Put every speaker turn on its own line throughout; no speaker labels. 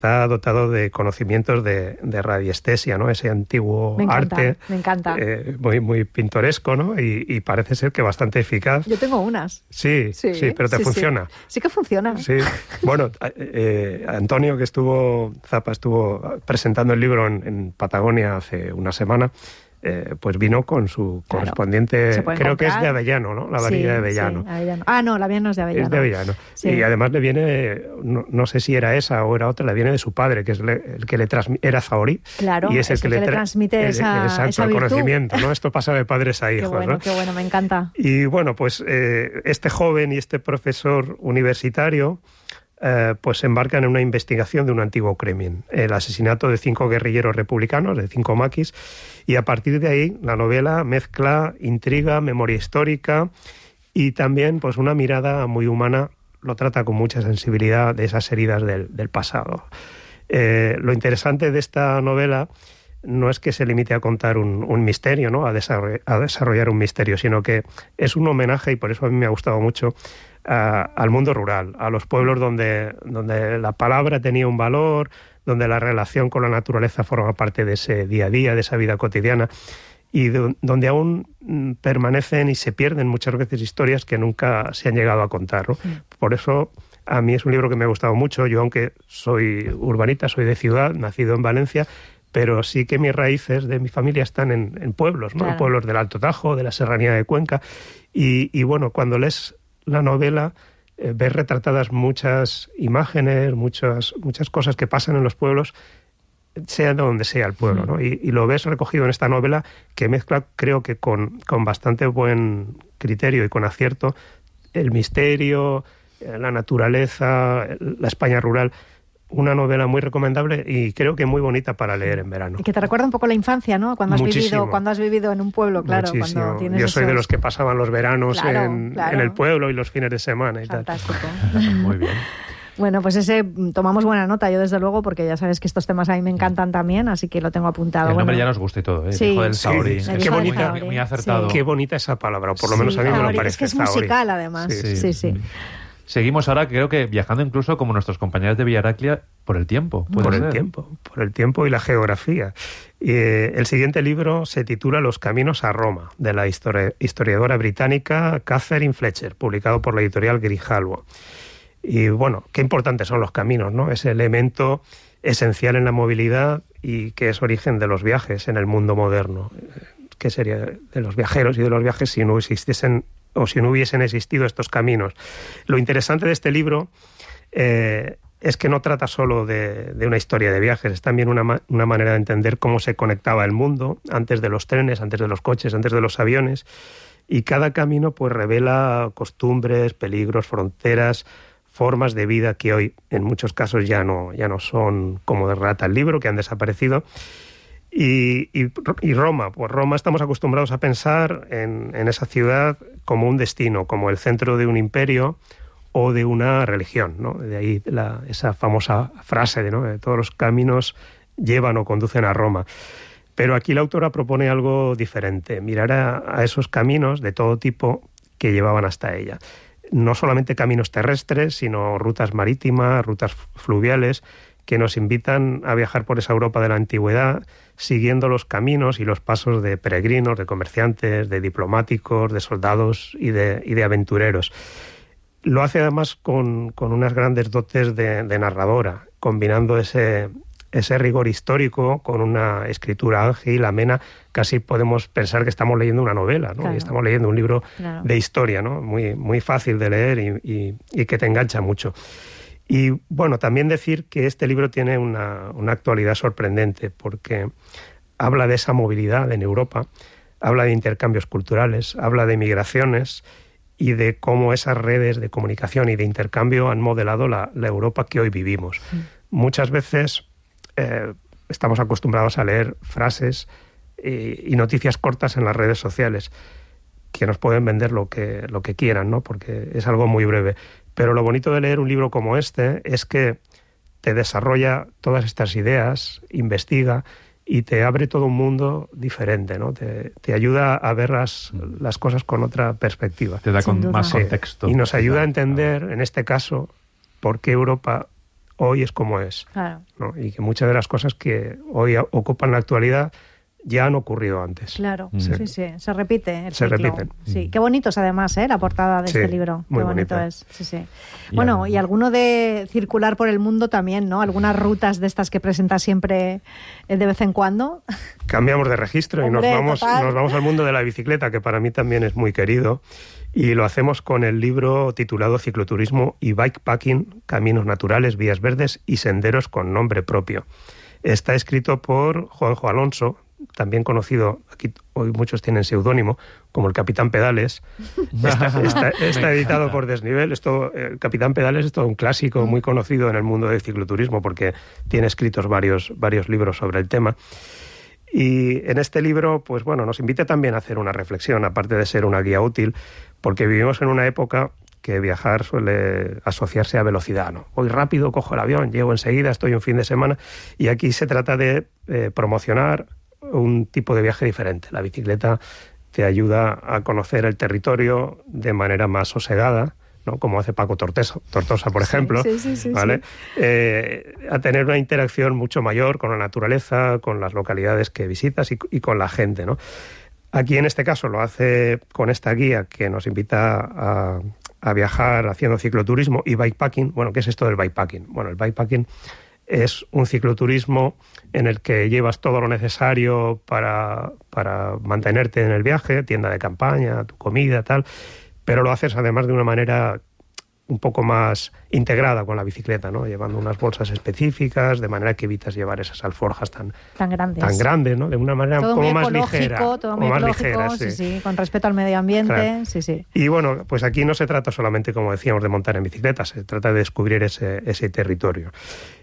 está dotado de conocimientos de radiestesia, ¿no? Ese antiguo arte.
Me encanta.
Muy, muy pintoresco, ¿no? Y parece ser que bastante eficaz.
Yo tengo unas.
Sí, pero te funciona.
Sí que funciona.
Sí. Bueno, Antonio, Zapa estuvo presentando el libro en Patagonia hace una semana. Pues vino con su correspondiente, creo que es de Avellano, ¿no? La varilla de Avellano.
Sí, Avellano. Ah, no, la mía no es de Avellano.
Es de Avellano. Sí. Y además le viene, no sé si era esa o era otra, le viene de su padre, que es el que le transmite, era zahorí.
Claro,
y es el que le
transmite esa
el conocimiento, ¿no? Esto pasa de padres a hijos, ¿no?
Qué bueno, me encanta.
Y bueno, pues este joven y este profesor universitario pues se embarcan en una investigación de un antiguo crimen, el asesinato de 5 guerrilleros republicanos, de 5 maquis, y a partir de ahí la novela mezcla intriga, memoria histórica y también pues una mirada muy humana, lo trata con mucha sensibilidad de esas heridas del pasado. Lo interesante de esta novela no es que se limite a contar un misterio, ¿no? a desarrollar un misterio, sino que es un homenaje, y por eso a mí me ha gustado mucho, al mundo rural, a los pueblos donde la palabra tenía un valor, donde la relación con la naturaleza forma parte de ese día a día, de esa vida cotidiana, y donde aún permanecen y se pierden muchas veces historias que nunca se han llegado a contar, ¿no? Sí. Por eso a mí es un libro que me ha gustado mucho. Yo, aunque soy urbanita, soy de ciudad, nacido en Valencia, pero sí que mis raíces de mi familia están en pueblos, ¿no? Claro. En pueblos del Alto Tajo, de la Serranía de Cuenca, y bueno, cuando lees la novela ves retratadas muchas imágenes, muchas cosas que pasan en los pueblos, sea de donde sea el pueblo, ¿no? Y lo ves recogido en esta novela que mezcla, creo que con bastante buen criterio y con acierto, el misterio, la naturaleza, la España rural. Una novela muy recomendable y creo que muy bonita para leer en verano.
Y que te recuerda un poco la infancia, ¿no? Cuando has vivido en un pueblo, claro.
Muchísimo.
Cuando tienes
Yo soy de los que pasaban los veranos en el pueblo y los fines de semana y
Fantástico.
tal.
Muy bien.
Bueno, pues tomamos buena nota, yo desde luego, porque ya sabes que estos temas a mí me encantan también, así que lo tengo apuntado.
El nombre ya nos gusta y todo, ¿eh?
Sí.
Dijo del Saori.
Sí. Qué bonita,
muy acertado.
Sí. Qué bonita esa palabra, o por lo menos a mí me lo parece.
Es que es musical, además. Sí.
Seguimos ahora, creo que viajando incluso como nuestros compañeros de Villaraclia por el tiempo.
Por el tiempo y la geografía. El siguiente libro se titula Los caminos a Roma, de la historiadora británica Catherine Fletcher, publicado por la editorial Grijalbo. Y bueno, qué importantes son los caminos, ¿no? Ese elemento esencial en la movilidad y que es origen de los viajes en el mundo moderno. ¿Qué sería de los viajeros y de los viajes si no existiesen o si no hubiesen existido estos caminos? Lo interesante de este libro es que no trata solo de una historia de viajes, es también una manera de entender cómo se conectaba el mundo antes de los trenes, antes de los coches, antes de los aviones, y cada camino pues revela costumbres, peligros, fronteras, formas de vida que hoy en muchos casos ya no son como relata el libro, que han desaparecido. Y Roma, pues Roma estamos acostumbrados a pensar en esa ciudad como un destino, como el centro de un imperio o de una religión, ¿no? De ahí esa famosa frase de todos los caminos llevan o conducen a Roma. Pero aquí la autora propone algo diferente, mirar a esos caminos de todo tipo que llevaban hasta ella. No solamente caminos terrestres, sino rutas marítimas, rutas fluviales, que nos invitan a viajar por esa Europa de la antigüedad, siguiendo los caminos y los pasos de peregrinos, de comerciantes, de diplomáticos, de soldados y de aventureros. Lo hace además con unas grandes dotes de narradora, combinando ese rigor histórico con una escritura ágil, amena. Casi podemos pensar que estamos leyendo una novela, ¿no? Claro. Y estamos leyendo un libro de historia, ¿no? Muy, muy fácil de leer y que te engancha mucho. Y bueno, también decir que este libro tiene una actualidad sorprendente, porque habla de esa movilidad en Europa, habla de intercambios culturales, habla de migraciones y de cómo esas redes de comunicación y de intercambio han modelado la Europa que hoy vivimos. Sí. Muchas veces estamos acostumbrados a leer frases y noticias cortas en las redes sociales que nos pueden vender lo que quieran, ¿no? Porque es algo muy breve. Pero lo bonito de leer un libro como este es que te desarrolla todas estas ideas, investiga y te abre todo un mundo diferente, ¿no? Te ayuda a ver las cosas con otra perspectiva.
Te da más contexto.
Y nos ayuda a entender, en este caso, por qué Europa hoy es como es.
Claro.
¿no? Y que muchas de las cosas que hoy ocupan la actualidad ya han ocurrido antes.
Claro, sí. Se repite el
Se
ciclo.
repiten.
Sí. Qué bonitos además, la portada de este libro.
Muy
Qué bonito
bonita.
es. Sí. Bueno, y alguno de circular por el mundo también, ¿no? Algunas rutas de estas que presenta siempre de vez en cuando.
Cambiamos de registro.
Hombre,
y nos
total.
vamos al mundo de la bicicleta, que para mí también es muy querido. Y lo hacemos con el libro titulado Cicloturismo y Bikepacking, Caminos Naturales, Vías Verdes y Senderos con Nombre Propio. Está escrito por Juanjo Alonso, también conocido, aquí hoy muchos tienen seudónimo, como el Capitán Pedales. Está editado por Desnivel. El Capitán Pedales es todo un clásico muy conocido en el mundo del cicloturismo porque tiene escritos varios libros sobre el tema. Y en este libro, pues bueno, nos invita también a hacer una reflexión, aparte de ser una guía útil, porque vivimos en una época que viajar suele asociarse a velocidad, ¿no? Voy rápido, cojo el avión, llego enseguida, estoy un fin de semana, y aquí se trata de promocionar un tipo de viaje diferente. La bicicleta te ayuda a conocer el territorio de manera más sosegada, ¿no? Como hace Paco Tortosa, por ejemplo, ¿vale? A tener una interacción mucho mayor con la naturaleza, con las localidades que visitas y con la gente, ¿no? Aquí en este caso lo hace con esta guía que nos invita a viajar haciendo cicloturismo y bikepacking. Bueno, ¿qué es esto del bikepacking? Bueno, el bikepacking es un cicloturismo en el que llevas todo lo necesario para mantenerte en el viaje, tienda de campaña, tu comida, tal, pero lo haces además de una manera un poco más integrada con la bicicleta, ¿no? Llevando unas bolsas específicas, de manera que evitas llevar esas alforjas tan grandes, ¿no? De una manera
todo
como
muy
más ligera.
Todo muy ecológico, sí, con respeto al medio ambiente, claro. Sí.
Y bueno, pues aquí no se trata solamente, como decíamos, de montar en bicicleta, se trata de descubrir ese territorio.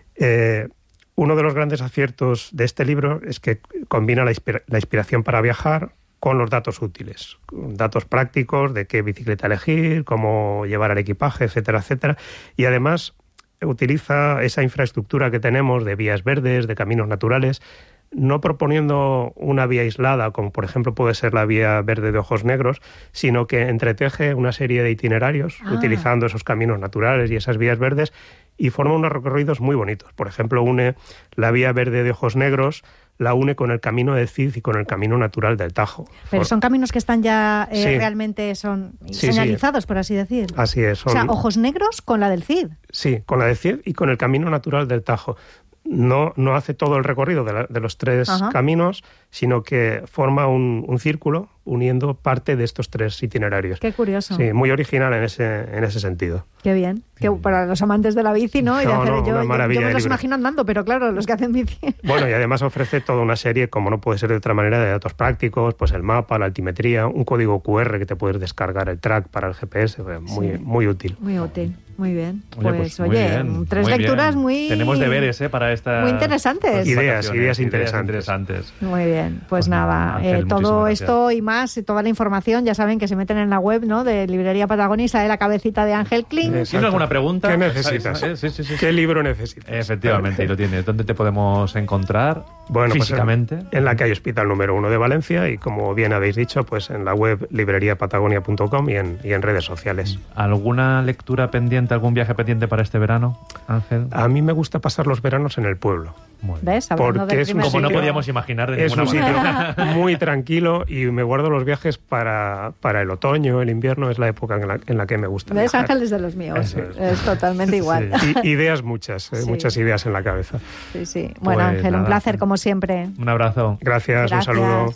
Uno de los grandes aciertos de este libro es que combina la inspiración para viajar con los datos útiles, datos prácticos de qué bicicleta elegir, cómo llevar el equipaje, etcétera, etcétera. Y además utiliza esa infraestructura que tenemos de vías verdes, de caminos naturales, no proponiendo una vía aislada, como por ejemplo puede ser la vía verde de Ojos Negros, sino que entreteje una serie de itinerarios utilizando esos caminos naturales y esas vías verdes y forma unos recorridos muy bonitos. Por ejemplo, une la vía verde de Ojos Negros, la une con el camino del Cid y con el camino natural del Tajo.
Pero son caminos que están ya realmente señalizados, por así decir.
Así es.
O sea, Ojos Negros con la del Cid.
Sí, con la del Cid y con el camino natural del Tajo. No hace todo el recorrido de los tres caminos, sino que forma un círculo uniendo parte de estos tres itinerarios.
Qué curioso.
Sí, muy original en ese sentido.
Qué bien. Que para los amantes de la bici, ¿no? Y de hacer, yo me los imagino andando, pero claro, los que hacen bici.
Bueno, y además ofrece toda una serie, como no puede ser de otra manera, de datos prácticos, pues el mapa, la altimetría, un código QR que te puedes descargar, el track para el GPS, muy útil.
Muy útil. Muy bien.
Pues
muy bien. Tres lecturas muy...
Tenemos deberes para esta...
Muy interesantes.
Ideas interesantes.
Muy bien. Pues nada,
Ángel,
todo
gracias.
esto y más, y toda la información, ya saben que se meten en la web, ¿no? De Librería Patagonia y sale la cabecita de Ángel Kling.
¿Tienes alguna pregunta?
¿Qué necesitas?
Sí.
¿Qué libro necesitas?
Efectivamente, y lo tienes. ¿Dónde te podemos encontrar físicamente?
Pues en la calle Hospital número 1 de Valencia y, como bien habéis dicho, pues en la web libreriapatagonia.com y en redes sociales.
¿Alguna lectura pendiente, algún viaje pendiente para este verano, Ángel?
A mí me gusta pasar los veranos en el pueblo.
¿Ves? Hablando
porque
del
Como no
sitio,
podíamos imaginar de
es
ninguna
un
manera.
sitio muy tranquilo y me guardo los viajes para el otoño, el invierno, es la época en la que me gusta
¿Ves?
viajar.
Ángel es de los míos.
Eso
Es totalmente igual.
Sí. Ideas muchas, muchas ideas en la cabeza.
Sí. Bueno,
Pues
Ángel, un
nada,
placer como siempre.
Un abrazo.
Gracias, un saludo.